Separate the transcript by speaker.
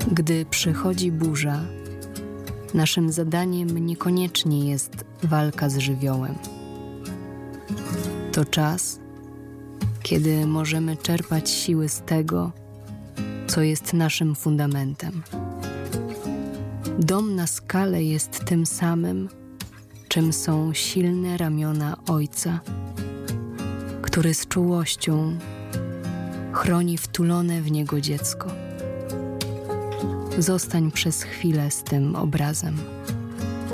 Speaker 1: Gdy przychodzi burza, naszym zadaniem niekoniecznie jest walka z żywiołem. To czas, kiedy możemy czerpać siły z tego, co jest naszym fundamentem. Dom na skale jest tym samym, czym są silne ramiona Ojca, który z czułością chroni wtulone w niego dziecko. Zostań przez chwilę z tym obrazem.